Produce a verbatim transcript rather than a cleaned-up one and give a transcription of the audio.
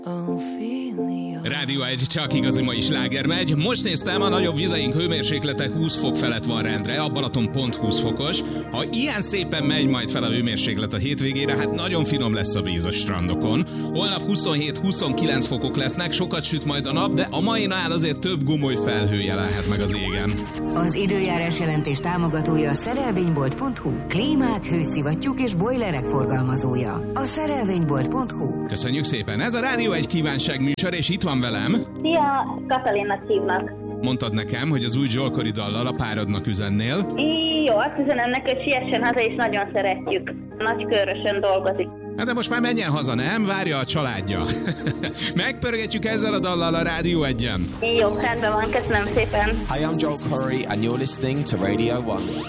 Rádió egy, csak igazi mai sláger megy. Most néztem, a nagyobb vizeink hőmérséklete húsz fok felett van rendre, a Balaton pont húsz fokos. Ha ilyen szépen megy majd fel a hőmérséklet a hétvégére, hát nagyon finom lesz a víz a strandokon. Holnap huszonhét-huszonkilenc fokok lesznek, sokat süt majd a nap, de a mainál azért több gomoly felhő jelenhet meg az égen. Az időjárás jelentés támogatója a szerelvénybolt pont hu. Klímák, hőszivattyúk és bojlerek forgalmazója. A szerelvénybolt pont hu. Köszönjük szépen, ez a Rádió egy kívánságműsor, és itt van velem. Szia, Katalinnak hívnak. Mondtad nekem, hogy az új Zsolkori dallal a párodnak üzennél. Jó, azt üzenem neki, hogy siessen haza, és nagyon szeretjük. Nagykörösön dolgozik. Hát de most már menjen haza, nem? Várja a családja. Megpörgetjük ezzel a dallal a Rádió egyen. Jó, rendben van, köszönöm szépen. Hi, I'm Joel Corey and you're listening to Radio one.